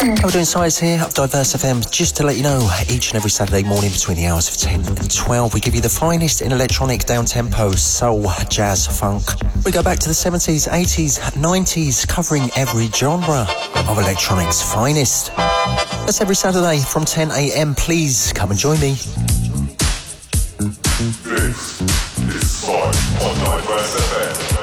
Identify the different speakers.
Speaker 1: How we're doing, Size here of Diverse FM. Just to let you know, each and every Saturday morning between the hours of 10 and 12, we give you the finest in electronic, down-tempo, soul, jazz, funk. We go back to the 70s, 80s, 90s, covering every genre of electronic's finest. That's every Saturday from 10 a.m. Please come and join me.
Speaker 2: This is Size on Diverse FM.